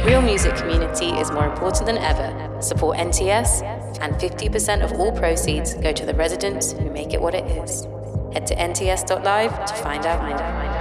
Real music community is more important than ever. Support NTS, and 50% of all proceeds go to the residents who make it what it is. Head to nts.live to find out more.